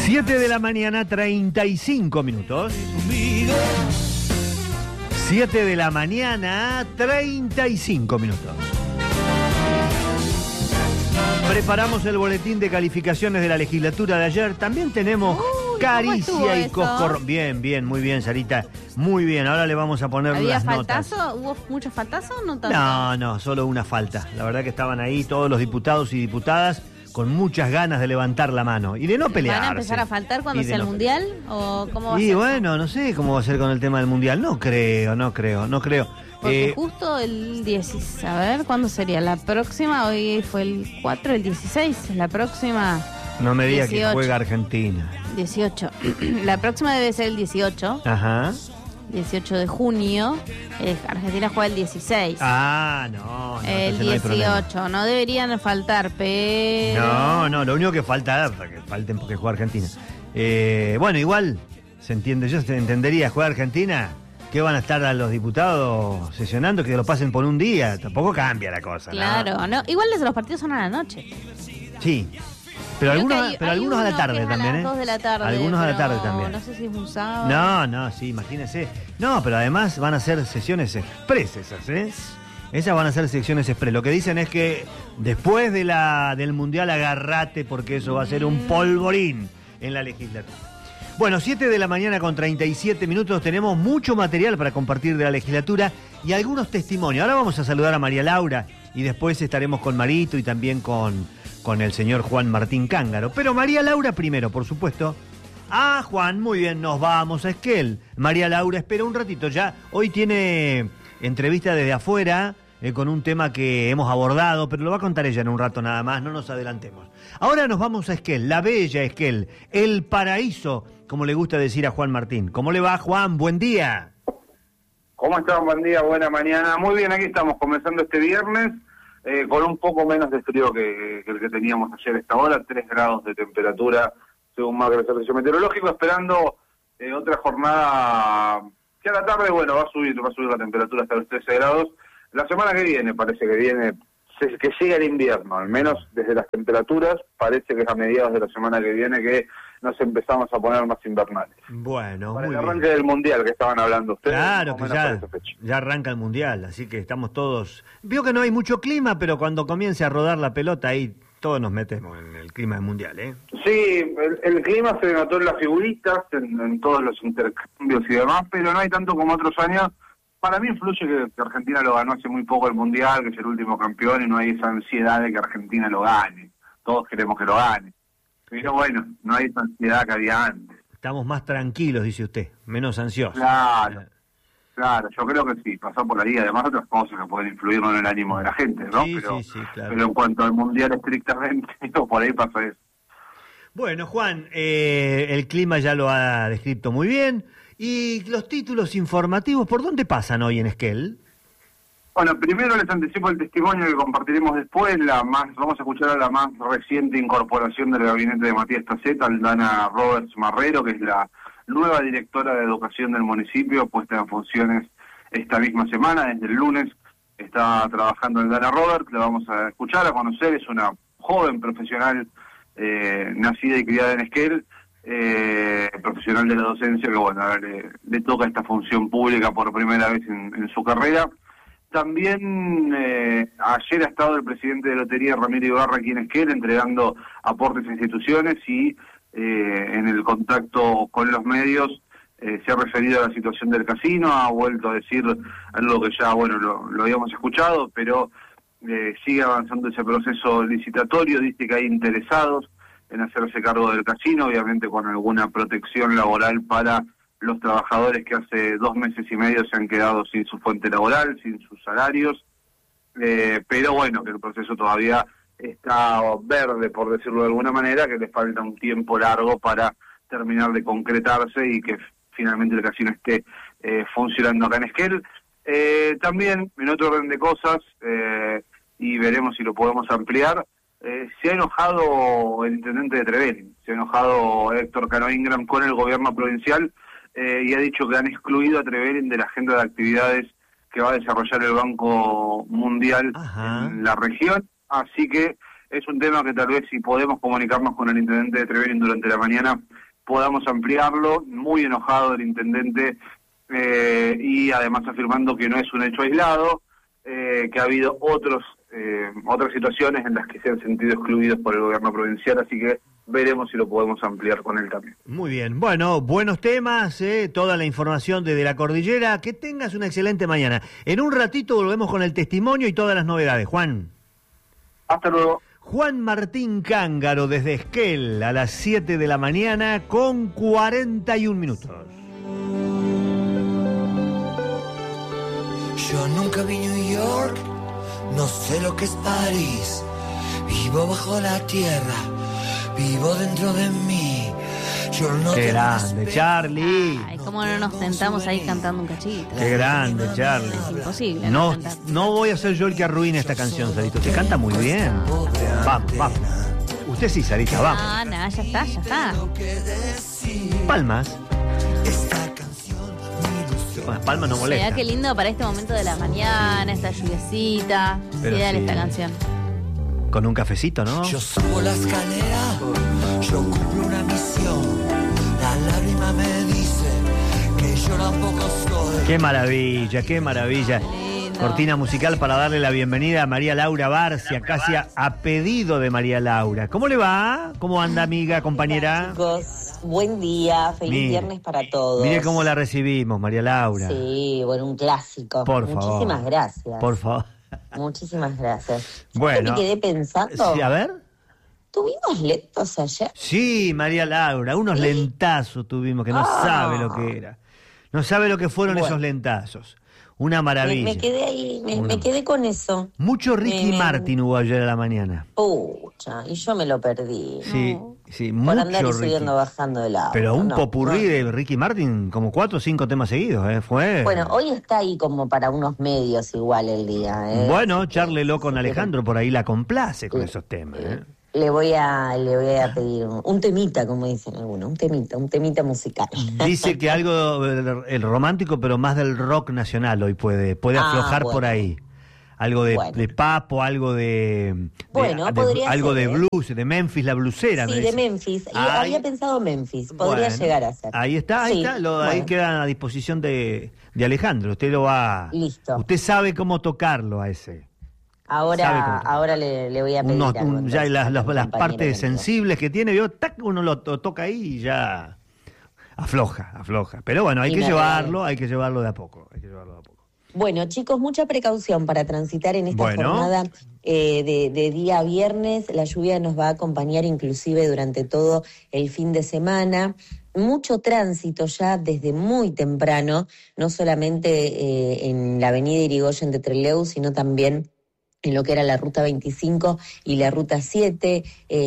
7 de la mañana, 35 minutos. 7 de la mañana, 35 minutos. Preparamos el boletín de calificaciones de la legislatura de ayer. También tenemos caricia y coscorrón. Bien, bien, muy bien, Sarita. Muy bien, ahora le vamos a poner las notas. ¿Había faltazo? ¿Hubo muchos faltazos o no tanto? No, solo una falta. La verdad que estaban ahí todos los diputados y diputadas con muchas ganas de levantar la mano y de no pelearse. ¿Van a empezar a faltar cuando sea el Mundial? ¿O cómo va a ser? Y bueno, no sé cómo va a ser con el tema del Mundial. No creo. Porque justo el 16, a ver, ¿cuándo sería? La próxima, hoy fue el 4, el 16, la próxima... No me diga 18. que juega Argentina. 18. La próxima debe ser el 18. Ajá. 18 de junio. Argentina juega el 16. No. El 18. No deberían faltar, pero... No, lo único que falta es que falten porque juega Argentina. Bueno, igual, se entendería, juega Argentina, que van a estar a los diputados sesionando, que lo pasen por un día. Tampoco cambia la cosa. Claro, no. Igual los partidos son a la noche. Sí. Pero algunos a la tarde también, a las 2 de la tarde. Algunos a la tarde también. No sé si es un sábado. No, sí, imagínense. No, pero además van a ser sesiones express esas, ¿eh? Esas van a ser secciones express. Lo que dicen es que después del Mundial agarrate porque eso va a ser un polvorín en la legislatura. Bueno, 7 de la mañana con 37 minutos. Tenemos mucho material para compartir de la legislatura y algunos testimonios. Ahora vamos a saludar a María Laura y después estaremos con Marito y también con el señor Juan Martín Cángaro. Pero María Laura primero, por supuesto. Juan, muy bien, nos vamos a Esquel. María Laura, espera un ratito ya. Hoy tiene entrevista desde afuera con un tema que hemos abordado, pero lo va a contar ella en un rato nada más, no nos adelantemos. Ahora nos vamos a Esquel, la bella Esquel, el paraíso, como le gusta decir a Juan Martín. ¿Cómo le va, Juan? Buen día. ¿Cómo están? Buen día, buena mañana. Muy bien, aquí estamos comenzando este viernes. Con un poco menos de frío que el que teníamos ayer a esta hora, 3 grados de temperatura, según marca el servicio meteorológico, esperando otra jornada que a la tarde, bueno, va a subir la temperatura hasta los 13 grados. La semana que viene, parece que que llega el invierno, al menos desde las temperaturas, parece que es a mediados de la semana que viene que nos empezamos a poner más invernales. Bueno, para muy el bien. arranque del Mundial que estaban hablando ustedes. Claro, que ya arranca el Mundial, así que estamos todos... Veo que no hay mucho clima, pero cuando comience a rodar la pelota ahí todos nos metemos en el clima del Mundial, ¿eh? Sí, el clima se notó en las figuritas, en todos los intercambios y demás, pero no hay tanto como otros años. Para mí influye que Argentina lo ganó hace muy poco el Mundial, que es el último campeón y no hay esa ansiedad de que Argentina lo gane. Todos queremos que lo gane. Pero bueno, no hay esa ansiedad que había antes. Estamos más tranquilos, dice usted, menos ansiosos. Claro, yo creo que sí, pasó por ahí. Además otras cosas que pueden influir en el ánimo de la gente, ¿no? Sí, claro. Pero en cuanto al Mundial estrictamente, por ahí pasa eso. Bueno, Juan, el clima ya lo ha descrito muy bien. ¿Y los títulos informativos por dónde pasan hoy en Esquel? Bueno, primero les anticipo el testimonio que compartiremos después. Vamos a escuchar a la más reciente incorporación del gabinete de Matías Taceta, Aldana Roberts Marrero, que es la nueva directora de educación del municipio, puesta en funciones esta misma semana. Desde el lunes está trabajando Aldana Roberts, la vamos a escuchar, a conocer. Es una joven profesional nacida y criada en Esquel, profesional de la docencia, que bueno, le toca esta función pública por primera vez en su carrera. También ayer ha estado el presidente de Lotería, Ramiro Ibarra, aquí en Esquel, entregando aportes a instituciones y en el contacto con los medios se ha referido a la situación del casino, ha vuelto a decir algo que ya, bueno, lo habíamos escuchado, pero sigue avanzando ese proceso licitatorio, dice que hay interesados en hacerse cargo del casino, obviamente con alguna protección laboral para los trabajadores que hace 2 meses y medio se han quedado sin su fuente laboral, sin sus salarios, pero bueno, que el proceso todavía está verde, por decirlo de alguna manera, que le falta un tiempo largo para terminar de concretarse y que finalmente el casino esté funcionando acá en Esquel. También, en otro orden de cosas, y veremos si lo podemos ampliar, se ha enojado el intendente de Trevelin, se ha enojado Héctor Cano Ingram con el gobierno provincial y ha dicho que han excluido a Trevelin de la agenda de actividades que va a desarrollar el Banco Mundial en la región, así que es un tema que tal vez si podemos comunicarnos con el intendente de Trevelin durante la mañana, podamos ampliarlo. Muy enojado el intendente y además afirmando que no es un hecho aislado, que ha habido otras situaciones en las que se han sentido excluidos por el gobierno provincial, así que veremos si lo podemos ampliar con él también. Muy bien, bueno, buenos temas, toda la información desde la cordillera. Que tengas una excelente mañana. En un ratito volvemos con el testimonio y todas las novedades. Juan. Hasta luego. Juan Martín Cángaro desde Esquel a las 7 de la mañana con 41 minutos. Yo nunca vi New York, no sé lo que es París. Vivo bajo la tierra, vivo dentro de mí. Yo no Qué grande, Charlie. Ay, cómo no nos sentamos ahí cantando un cachito. Qué grande, Charlie. Es imposible. No, cantar. no voy a ser yo el que arruine esta canción, Sarito. Se canta muy bien. Vamos, vamos. Usted sí, Sarita, vamos. Ah, no, ya está, ya está. Palmas. Con las palmas no molesta. Mirá qué lindo para este momento de la mañana, esta lluviecita. Pero Ideal sí. esta canción. Con un cafecito, ¿no? Yo subo la escalera, yo cumplo una misión. La lágrima me dice que yo tampoco soy. Qué maravilla, qué maravilla. Lindo. Cortina musical para darle la bienvenida a María Laura Barcia, casi a pedido de María Laura. ¿Cómo le va? ¿Cómo anda, amiga, compañera? Chicos, buen día, feliz viernes para todos. Mire cómo la recibimos, María Laura. Sí, bueno, un clásico. Por favor. Muchísimas gracias. Por favor. Muchísimas gracias. Bueno. Me quedé pensando. Sí, a ver. ¿Tuvimos lentos ayer? Sí, María Laura, unos lentazos tuvimos que no sabe lo que era. No sabe lo que fueron Bueno. esos lentazos. Una maravilla. Me quedé ahí, me quedé con eso. Mucho Ricky Martin hubo ayer a la mañana. Pucha, y yo me lo perdí. Sí, sí, Por mucho andar y subiendo, Ricky. bajando del auto. Pero un no, popurrí no. de Ricky Martin, como 4 o 5 temas seguidos, fue. Bueno, hoy está ahí como para unos medios igual el día. Bueno, charlelo con Alejandro, por ahí la complace con esos temas. Le voy a pedir un temita, como dicen algunos, un temita musical. Dice que algo el romántico, pero más del rock nacional hoy puede aflojar bueno. por ahí. Algo de, Bueno. de pop o algo de podría algo ser, de blues, de Memphis, la blusera. Sí, me de dice. Memphis. Y Ay. había pensado Memphis, podría Bueno, llegar a ser. Ahí está, Sí, ahí bueno. queda a disposición de Alejandro. Usted lo va. Listo. Usted sabe cómo tocarlo a ese. Sabe cómo- Ahora le voy a pedir algo, Ya entonces, las a mi compañero partes que me sensibles que tiene, tac, uno lo toca ahí y ya afloja. Pero bueno, hay Y que me llevarlo de a poco. Bueno, chicos, mucha precaución para transitar en esta Bueno. jornada de día viernes. La lluvia nos va a acompañar inclusive durante todo el fin de semana. Mucho tránsito ya desde muy temprano, no solamente en la avenida Irigoyen de Trelew, sino también en lo que era la Ruta 25 y la Ruta 7,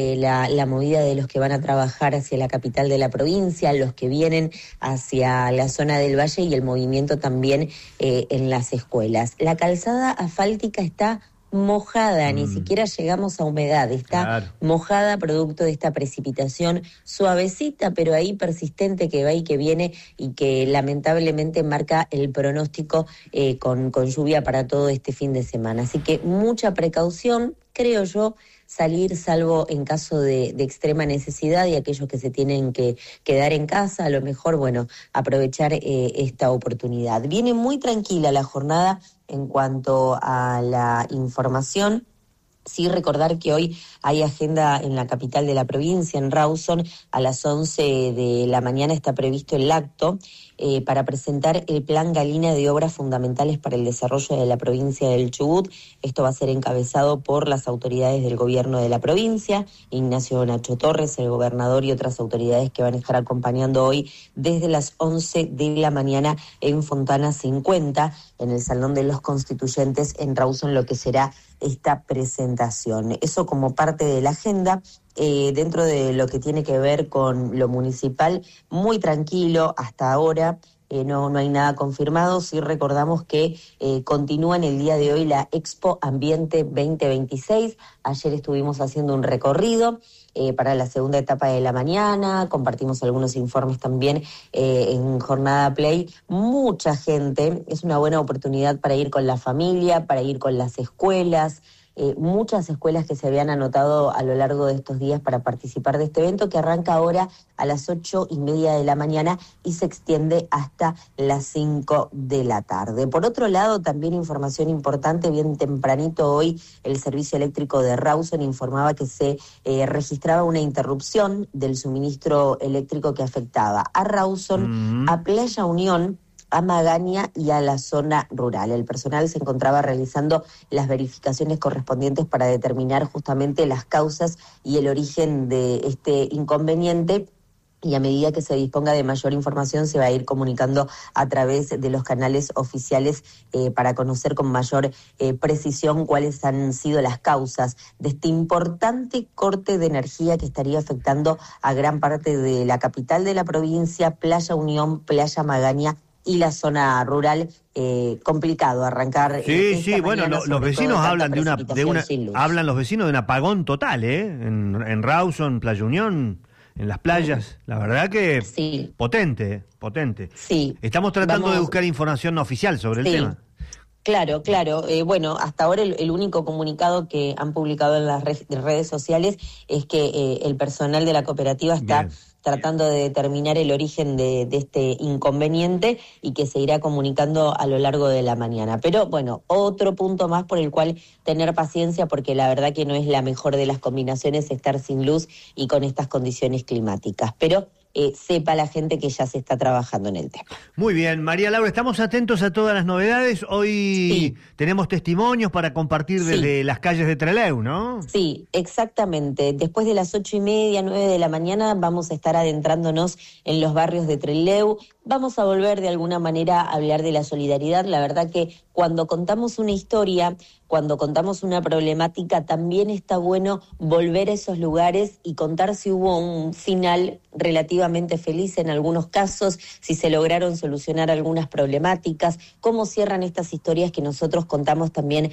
la movida de los que van a trabajar hacia la capital de la provincia, los que vienen hacia la zona del Valle y el movimiento también en las escuelas. La calzada asfáltica está mojada, ni siquiera llegamos a humedad, está Claro. mojada producto de esta precipitación suavecita, pero ahí persistente que va y que viene y que lamentablemente marca el pronóstico con lluvia para todo este fin de semana. Así que mucha precaución, creo yo, salir salvo en caso de extrema necesidad y aquellos que se tienen que quedar en casa, a lo mejor, bueno, aprovechar esta oportunidad. Viene muy tranquila la jornada en cuanto a la información. Sí, recordar que hoy hay agenda en la capital de la provincia, en Rawson, a las 11 de la mañana está previsto el acto para presentar el Plan Galina de obras fundamentales para el desarrollo de la provincia del Chubut. Esto va a ser encabezado por las autoridades del gobierno de la provincia, Ignacio Nacho Torres, el gobernador y otras autoridades que van a estar acompañando hoy desde las 11 de la mañana en Fontana 50, en el Salón de los Constituyentes en Rawson, lo que será esta presentación. Eso como parte de la agenda. Dentro de lo que tiene que ver con lo municipal, muy tranquilo hasta ahora, no hay nada confirmado. Sí recordamos que continúa en el día de hoy la Expo Ambiente 2026. Ayer estuvimos haciendo un recorrido para la segunda etapa de la mañana, compartimos algunos informes también en Jornada Play. Mucha gente, es una buena oportunidad para ir con la familia, para ir con las escuelas, muchas escuelas que se habían anotado a lo largo de estos días para participar de este evento, que arranca ahora a las 8:30 de la mañana y se extiende hasta las 5 de la tarde. Por otro lado, también información importante, bien tempranito hoy el servicio eléctrico de Rawson informaba que se registraba una interrupción del suministro eléctrico que afectaba a Rawson, a Playa Unión, a Magaña y a la zona rural. El personal se encontraba realizando las verificaciones correspondientes para determinar justamente las causas y el origen de este inconveniente. Y a medida que se disponga de mayor información se va a ir comunicando a través de los canales oficiales para conocer con mayor precisión cuáles han sido las causas de este importante corte de energía que estaría afectando a gran parte de la capital de la provincia, Playa Unión, Playa Magaña y la zona rural. Complicado arrancar. Sí, bueno, los vecinos hablan hablan los vecinos de un apagón total, en Rawson, Playa Unión, en las playas. La verdad que sí. Potente. Sí. Estamos tratando de buscar información oficial sobre el tema. Claro. Bueno, hasta ahora el único comunicado que han publicado en las redes sociales es que el personal de la cooperativa está tratando de determinar el origen de este inconveniente y que se irá comunicando a lo largo de la mañana. Pero bueno, otro punto más por el cual tener paciencia, porque la verdad que no es la mejor de las combinaciones estar sin luz y con estas condiciones climáticas. Pero sepa la gente que ya se está trabajando en el tema. Muy bien, María Laura, estamos atentos a todas las novedades. Hoy tenemos testimonios para compartir desde las calles de Trelew, ¿no? Sí, exactamente. Después de las 8:30, 9 de la mañana vamos a estar adentrándonos en los barrios de Trelew. Vamos a volver de alguna manera a hablar de la solidaridad. La verdad que cuando contamos una historia, cuando contamos una problemática, también está bueno volver a esos lugares y contar si hubo un final relativamente feliz en algunos casos, si se lograron solucionar algunas problemáticas, cómo cierran estas historias que nosotros contamos también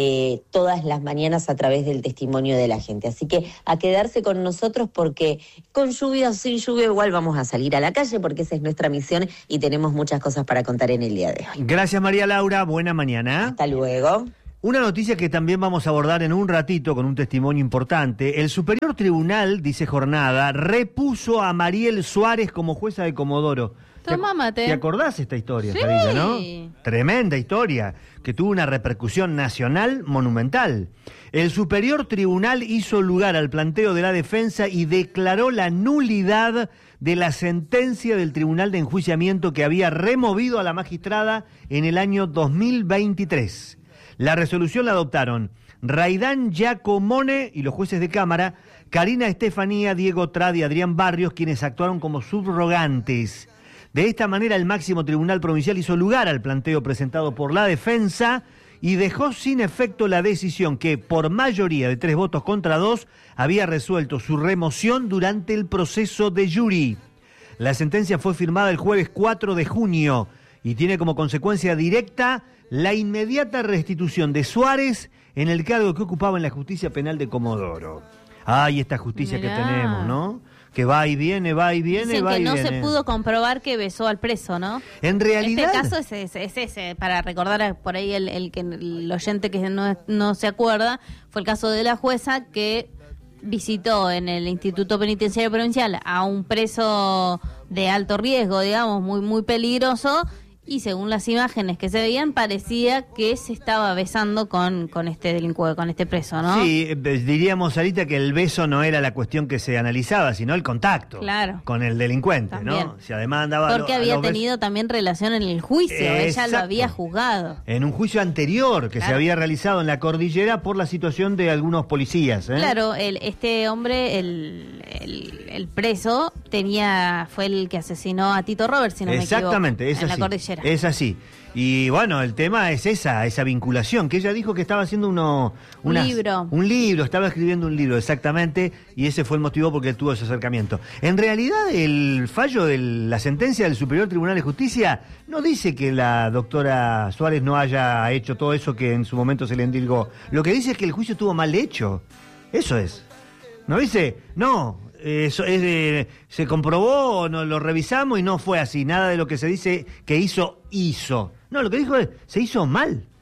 todas las mañanas a través del testimonio de la gente. Así que a quedarse con nosotros, porque con lluvia o sin lluvia igual vamos a salir a la calle, porque esa es nuestra misión y tenemos muchas cosas para contar en el día de hoy. Gracias, María Laura, buena mañana. Hasta luego. Una noticia que también vamos a abordar en un ratito con un testimonio importante. El Superior Tribunal, dice Jornada, repuso a Mariel Suárez como jueza de Comodoro. Toma mate. ¿Te acordás esta historia, Sí. Sarita, no? Tremenda historia, que tuvo una repercusión nacional monumental. El Superior Tribunal hizo lugar al planteo de la defensa y declaró la nulidad de la sentencia del Tribunal de Enjuiciamiento que había removido a la magistrada en el año 2023. La resolución la adoptaron Raidán Giacomone y los jueces de Cámara, Karina Estefanía, Diego Tradi y Adrián Barrios, quienes actuaron como subrogantes. De esta manera, el máximo tribunal provincial hizo lugar al planteo presentado por la defensa y dejó sin efecto la decisión que, por mayoría de 3 votos contra 2, había resuelto su remoción durante el proceso de jury. La sentencia fue firmada el jueves 4 de junio y tiene como consecuencia directa la inmediata restitución de Suárez en el cargo que ocupaba en la justicia penal de Comodoro. Ay, esta justicia que tenemos, ¿no? Que va y viene, Dicen va y que viene. no se pudo comprobar que besó al preso, ¿no? En realidad... Este caso es ese, para recordar por ahí el oyente que no se acuerda, fue el caso de la jueza que visitó en el Instituto Penitenciario Provincial a un preso de alto riesgo, digamos, muy, muy peligroso, y según las imágenes que se veían, parecía que se estaba besando con este delincuente, con este preso, ¿no? Sí, diríamos ahorita que el beso no era la cuestión que se analizaba, sino el contacto con el delincuente, también. ¿no? Si además andaba porque había tenido también relación en el juicio, ella lo había juzgado. En un juicio anterior que se había realizado en la cordillera por la situación de algunos policías, ¿eh? Claro, este hombre, el preso, fue el que asesinó a Tito Roberts, si no me equivoco. Exactamente, en la cordillera. Es así. Y bueno, el tema es esa vinculación, que ella dijo que estaba haciendo un libro, estaba escribiendo un libro, exactamente, y ese fue el motivo porque tuvo ese acercamiento. En realidad, el fallo de la sentencia del Superior Tribunal de Justicia no dice que la doctora Suárez no haya hecho todo eso que en su momento se le endilgó. Lo que dice es que el juicio estuvo mal hecho. Eso es. ¿No dice? No. Eso se comprobó, no, lo revisamos y no fue así. Nada de lo que se dice que hizo. No, lo que dijo es, se hizo mal.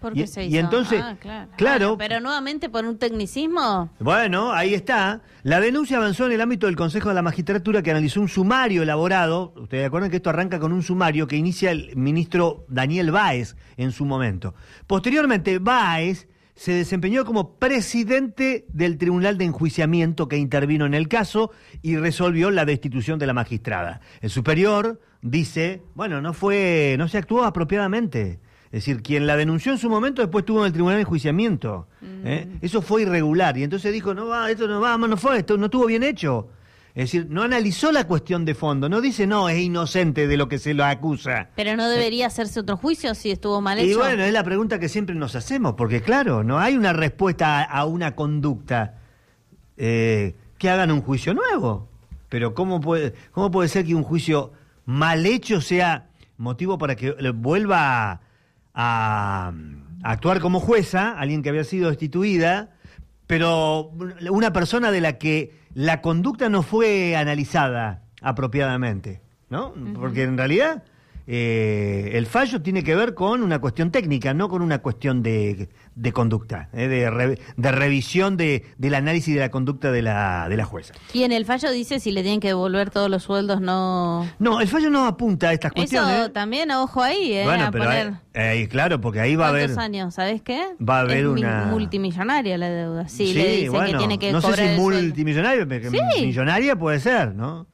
¿Por qué se hizo? Y entonces, claro. Bueno, pero nuevamente por un tecnicismo. Bueno, ahí está. La denuncia avanzó en el ámbito del Consejo de la Magistratura, que analizó un sumario elaborado. Ustedes acuerdan que esto arranca con un sumario que inicia el ministro Daniel Báez en su momento. Posteriormente, Báez se desempeñó como presidente del Tribunal de Enjuiciamiento que intervino en el caso y resolvió la destitución de la magistrada. El superior dice, bueno, no se actuó apropiadamente. Es decir, quien la denunció en su momento después estuvo en el Tribunal de Enjuiciamiento. Eso fue irregular. Y entonces dijo, esto no estuvo bien hecho. Es decir, no analizó la cuestión de fondo, no dice, no, es inocente de lo que se lo acusa. Pero no debería hacerse otro juicio si estuvo mal hecho. Y bueno, es la pregunta que siempre nos hacemos, porque claro, no hay una respuesta a una conducta que hagan un juicio nuevo. Pero ¿cómo puede ser que un juicio mal hecho sea motivo para que vuelva a actuar como jueza, alguien que había sido destituida, pero una persona de la que la conducta no fue analizada apropiadamente, ¿no? Porque en realidad el fallo tiene que ver con una cuestión técnica, no con una cuestión de conducta, de revisión del análisis de la conducta de la jueza. Y en el fallo dice si le tienen que devolver todos los sueldos, no... No, el fallo no apunta a estas cuestiones. Eso también, ojo ahí, bueno, pero claro, porque ahí va a haber... ¿Cuántos años? ¿Sabés qué? Va a haber es multimillonaria la deuda. Sí, le dicen bueno, que tiene que no cobrar sé si el multimillonaria, sueldo. millonaria puede ser, ¿no?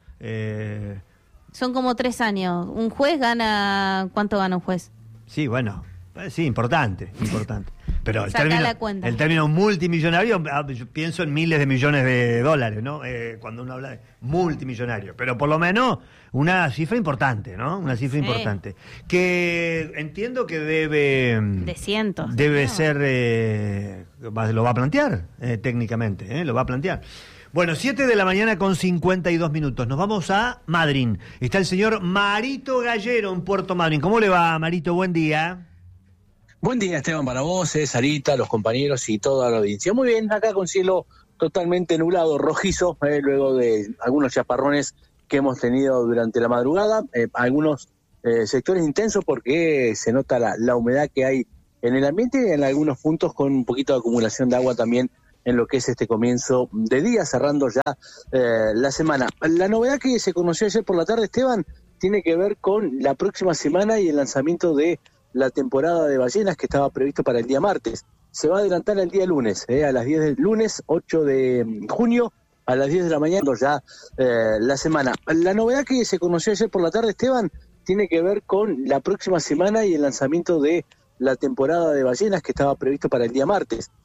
Son como 3 años. ¿Un juez gana... ¿Cuánto gana un juez? Sí, bueno, sí, importante. Pero el término multimillonario, yo pienso en miles de millones de dólares, ¿no? Cuando uno habla de multimillonario. Pero por lo menos una cifra importante, ¿no? Una cifra importante. Que entiendo que debe... De cientos. Debe ser... lo va a plantear técnicamente, lo va a plantear. Bueno, 7 de la mañana con 52 minutos. Nos vamos a Madryn. Está el señor Marito Gallero en Puerto Madryn. ¿Cómo le va, Marito? Buen día. Buen día, Esteban, para vos, Sarita, los compañeros y toda la audiencia. Muy bien, acá con cielo totalmente nublado, rojizo, luego de algunos chaparrones que hemos tenido durante la madrugada. Algunos sectores intensos porque se nota la humedad que hay en el ambiente y en algunos puntos con un poquito de acumulación de agua también en lo que es este comienzo de día, cerrando ya la semana. La novedad que se conoció ayer por la tarde, Esteban, tiene que ver con la próxima semana y el lanzamiento de la temporada de ballenas que estaba previsto para el día martes. Se va a adelantar el día lunes, a las 10 del lunes, 8 de junio, a las 10 de la mañana, ya la semana. La novedad que se conoció ayer por la tarde, Esteban, tiene que ver con la próxima semana y el lanzamiento de la temporada de ballenas que estaba previsto para el día martes.